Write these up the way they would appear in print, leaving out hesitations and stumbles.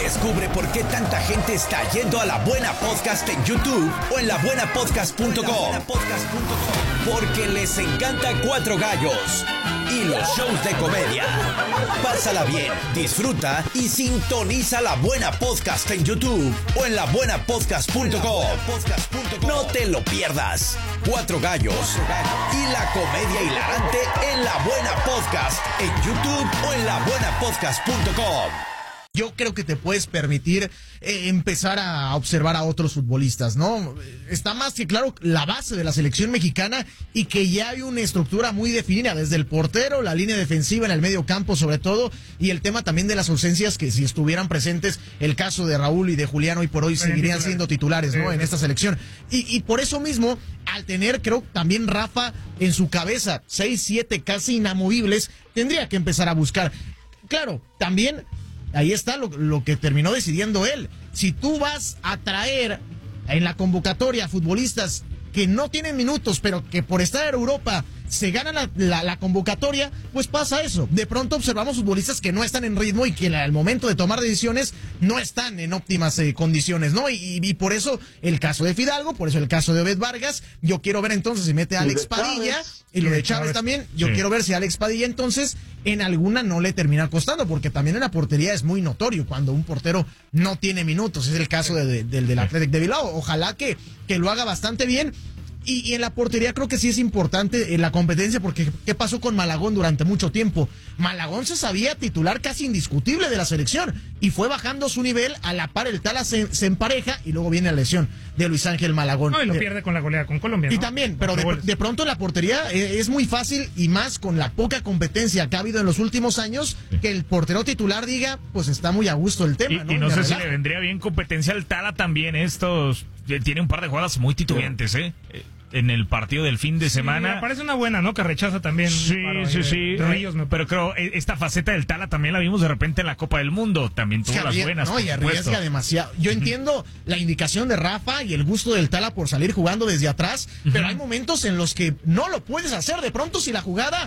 Descubre por qué tanta gente está yendo a La Buena Podcast en YouTube o en labuenapodcast.com. Porque les encanta Cuatro Gallos y los shows de comedia. Pásala bien, disfruta y sintoniza La Buena Podcast en YouTube o en labuenapodcast.com. No te lo pierdas. Cuatro Gallos y la comedia hilarante en La Buena Podcast en YouTube o en labuenapodcast.com. Yo creo que te puedes permitir empezar a observar a otros futbolistas, ¿no? Está más que claro la base de la selección mexicana y que ya hay una estructura muy definida, desde el portero, la línea defensiva en el medio campo sobre todo, y el tema también de las ausencias que si estuvieran presentes, el caso de Raúl y de Julián hoy por hoy seguirían siendo titulares, ¿no? En esta selección. Y por eso mismo, al tener, creo, también Rafa en su cabeza 6-7 casi inamovibles, tendría que empezar a buscar. Claro, también ahí está lo que terminó decidiendo él. Si tú vas a traer en la convocatoria a futbolistas que no tienen minutos, pero que por estar en Europa se ganan la convocatoria, pues pasa eso. De pronto observamos futbolistas que no están en ritmo y que al momento de tomar decisiones no están en óptimas condiciones, ¿no? Y por eso el caso de Fidalgo, por eso el caso de Obed Vargas. Yo quiero ver entonces si mete a Alex Padilla, y lo de Chávez también. Yo quiero ver si Alex Padilla entonces en alguna no le termina costando, porque también en la portería es muy notorio cuando un portero no tiene minutos. Es el caso del Athletic de Bilbao. Ojalá que lo haga bastante bien. Y en la portería creo que sí es importante en la competencia, porque ¿qué pasó con Malagón durante mucho tiempo? Malagón se sabía titular casi indiscutible de la selección y fue bajando su nivel, a la par el Tala se empareja y luego viene la lesión de Luis Ángel Malagón. No, y lo pierde con la goleada con Colombia, ¿no? Y también, pero de pronto en la portería es muy fácil, y más con la poca competencia que ha habido en los últimos años, que el portero titular diga, pues está muy a gusto el tema, ¿no? Y no sé si le vendría bien competencia al Tala también. Tiene un par de jugadas muy titubeantes, en el partido del fin de semana. Me parece una buena, ¿no? Que rechaza también. Sí. Ríos, pero creo esta faceta del Tala también la vimos de repente en la Copa del Mundo. También tuvo las buenas. No, y arriesga demasiado. Yo entiendo la indicación de Rafa y el gusto del Tala por salir jugando desde atrás, pero hay momentos en los que no lo puedes hacer. De pronto, si la jugada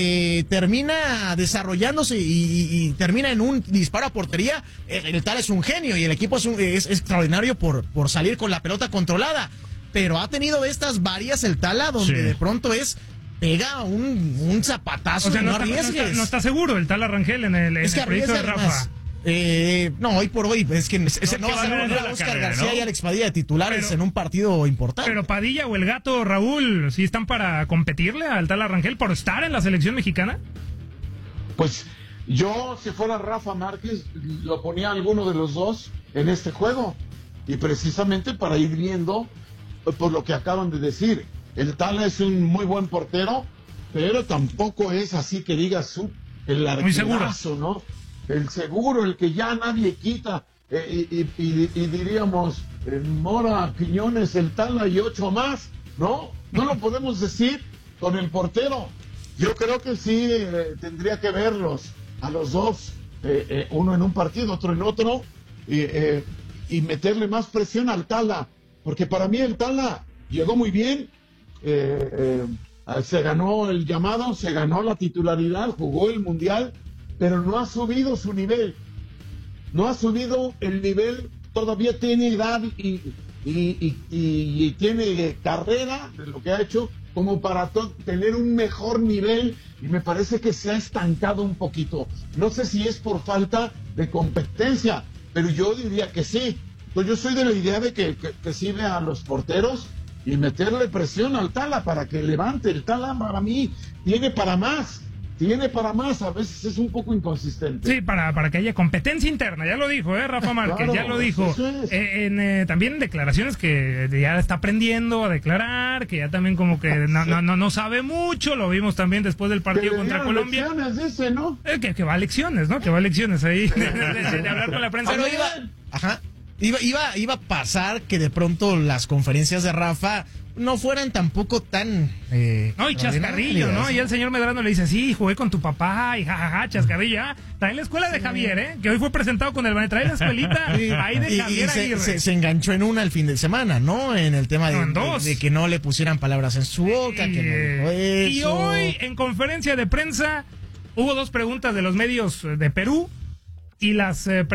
termina desarrollándose y termina en un disparo a portería, el Tala es un genio y el equipo es extraordinario por salir con la pelota controlada. Pero ha tenido estas varias el Tala donde de pronto pega un zapatazo. O sea, no arriesgues. No está seguro el Tala Rangel en el proyecto de Rafa. No, hoy por hoy es que no vas a poner a Oscar García, ¿no? Y Alex Padilla de titulares en un partido importante. Pero Padilla o el Gato Raúl, ¿sí están para competirle al Tala Rangel por estar en la selección mexicana? Pues yo, si fuera Rafa Márquez, lo ponía a alguno de los dos en este juego, y precisamente para ir viendo, por lo que acaban de decir, el Tala es un muy buen portero, pero tampoco es así que digas el arquerazo, ¿no? El seguro, el que ya nadie quita, y diríamos, Mora, Quiñones, el Tala y 8 más, ¿no? No lo podemos decir con el portero. Yo creo que sí tendría que verlos a los dos, uno en un partido, otro en otro, y meterle más presión al Tala. Porque para mí el Tala llegó muy bien, se ganó el llamado, se ganó la titularidad, jugó el Mundial, pero no ha subido su nivel. No ha subido el nivel, todavía tiene edad y tiene carrera de lo que ha hecho como para tener un mejor nivel, y me parece que se ha estancado un poquito. No sé si es por falta de competencia, pero yo diría que sí. Pues yo soy de la idea de que sirve a los porteros y meterle presión al Tala para que levante. El Tala para mí tiene para más, a veces es un poco inconsistente. Sí, para que haya competencia interna, ya lo dijo, Rafa Márquez, claro, ya lo dijo. También en declaraciones que ya está aprendiendo a declarar, que ya también como que no sabe mucho, lo vimos también después del partido contra Colombia. Lecciones, ¿no? Que va a lecciones, ¿no? Que va a lecciones ahí de hablar con la prensa. Pero iba a pasar que de pronto las conferencias de Rafa no fueran tampoco tan... no, y chascarrillo, ¿no? Y el señor Medrano le dice, sí, jugué con tu papá, y jajaja, chascarrillo. Trae la escuela de Javier, que hoy fue presentado con el Banner. Trae la escuelita ahí de Javier Aguirre. Se enganchó en una el fin de semana, ¿no? En el tema de que no le pusieran palabras en su boca, que no dijo eso. Y hoy, en conferencia de prensa, hubo 2 preguntas de los medios de Perú, y las